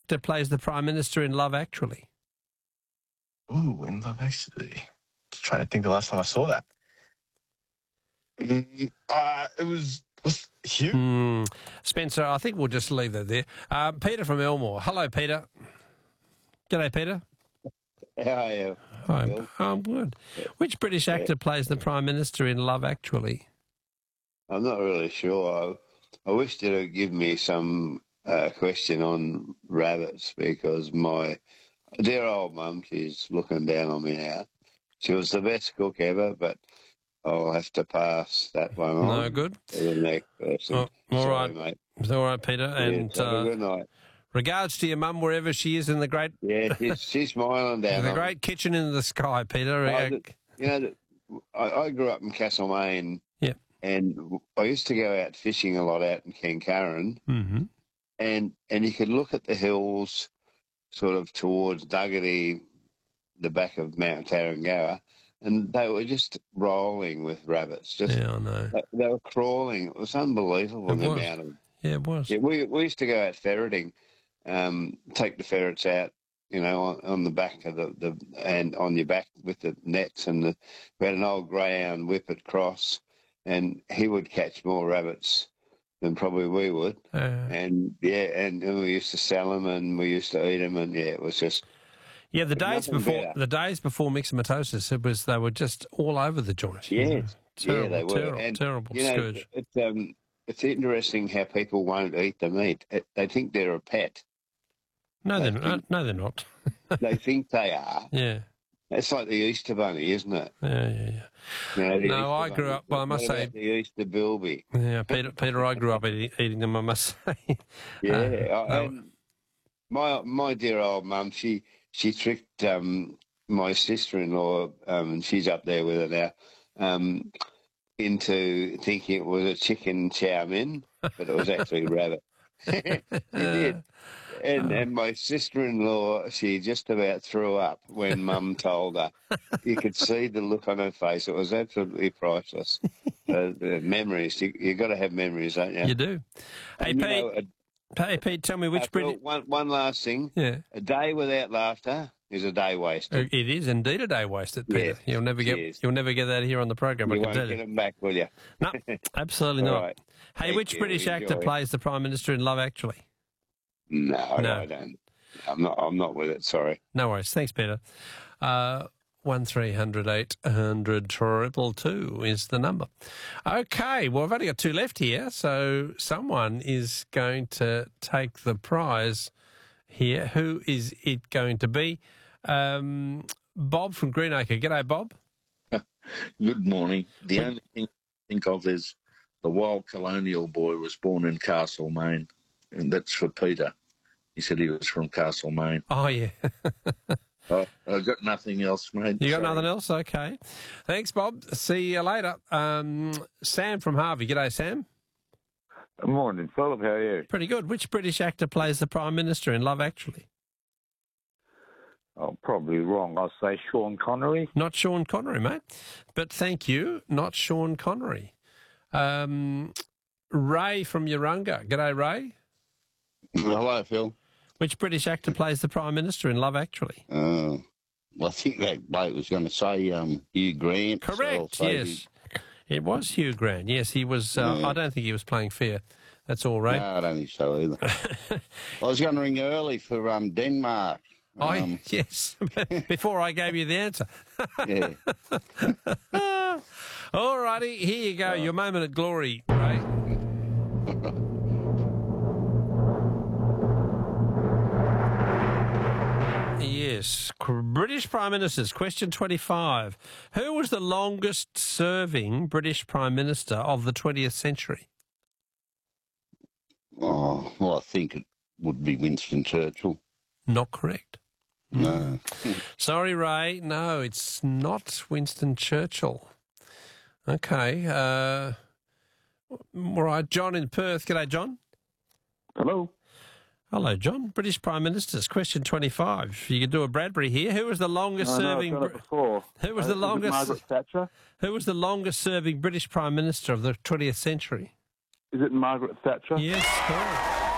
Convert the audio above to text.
actor plays the Prime Minister in Love Actually? Ooh, in Love Actually. Just trying to think the last time I saw that. It was Hugh. Spencer, I think we'll just leave that there. Peter from Elmore. Hello, Peter. G'day, Peter. How are you? Hi, I'm good. Which British actor plays the Prime Minister in Love Actually? I'm not really sure. I wish you would give me some question on rabbits, because my dear old mum, she's looking down on me now. She was the best cook ever, but I'll have to pass that one on. No good. To the next person. All Sorry, right, mate. It's all right, Peter. And Have a good night. regards to your mum, wherever she is in the great, She's smiling down. the great kitchen in the sky, Peter. I grew up in Castlemaine. Yeah. And I used to go out fishing a lot out in Kincurran. Mm-hmm. And you could look at the hills sort of towards Duggity, the back of Mount Tarrangower, and they were just rolling with rabbits. Yeah, I know. They were crawling. It was unbelievable, the amount of... Yeah, it was. Yeah, we used to go out ferreting, take the ferrets out, on the back of and on your back with the nets, and we had an old greyhound whippet cross, and he would catch more rabbits than probably we would. And we used to sell them, and we used to eat them, and it was just... Yeah, the days before myxomatosis, they were just all over the joint. Yes, terrible, they were. Terrible scourge. It's interesting how people won't eat the meat. They think they're a pet. No, they're not. They think they are. Yeah. It's like the Easter bunny, isn't it? Yeah. No, I grew up. Well, I must say, the Easter bilby. Yeah, Peter, I grew up eating them. I must say. And my dear old mum, she tricked my sister-in-law, and she's up there with her now, into thinking it was a chicken chow mein, but it was actually rabbit. She did. And my sister-in-law, she just about threw up when Mum told her. You could see the look on her face. It was absolutely priceless. The memories. You got to have memories, don't you? You do. Hey, Pete, tell me which British... One last thing. Yeah. A day without laughter is a day wasted. It is indeed a day wasted, Peter. Yes. You'll never get that here on the program. You won't get them back, will you? No, absolutely not. Right. Hey, which British actor plays the Prime Minister in Love Actually? No, I don't. I'm not with it. Sorry. No worries. Thanks, Peter. 1300 800 222 is the number. Okay, well, I've only got two left here, so someone is going to take the prize here. Who is it going to be? Bob from Greenacre. G'day, Bob. Good morning. The only thing I think of is the wild colonial boy was born in Castlemaine, and that's for Peter. He said he was from Castlemaine. Oh, yeah. I've got nothing else, mate. You got nothing else? Okay. Thanks, Bob. See you later. Sam from Harvey. G'day, Sam. Good morning, Philip. How are you? Pretty good. Which British actor plays the Prime Minister in Love Actually? Oh, probably wrong. I'll say Sean Connery. Not Sean Connery, mate. But thank you. Not Sean Connery. Ray from Urunga. G'day, Ray. Hello, Phil. Which British actor plays the Prime Minister in Love Actually? Well, I think that bloke was going to say Hugh Grant. Correct, so yes. It was Hugh Grant. Yes, he was. I don't think he was playing fair. That's all, Ray. No, I don't think so either. I was going to ring early for Denmark. Yes, before I gave you the answer. Yeah. All righty, here you go. Your moment of glory, Ray. Yes, British Prime Ministers. Question 25. Who was the longest-serving British Prime Minister of the 20th century? Oh, well, I think it would be Winston Churchill. Not correct. No. Sorry, Ray. No, it's not Winston Churchill. Okay. All right, John in Perth. G'day, John. Hello. Hello, John. British Prime Ministers. Question 25. You could do a Bradbury here. Who was the longest-serving? I've done it before. Who was the longest? Margaret Thatcher. Who was the longest-serving British Prime Minister of the 20th century? Is it Margaret Thatcher? Yes, correct.